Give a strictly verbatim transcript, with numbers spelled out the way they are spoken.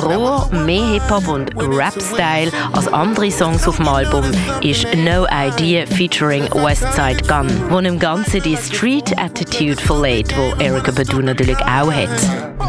roher, mehr Hip-Hop und Rap-Style als andere Songs auf dem Album ist No Idea featuring Westside Gunn, wo dem Ganzen die Street-Attitude verleiht, die Erykah Badu natürlich auch hat.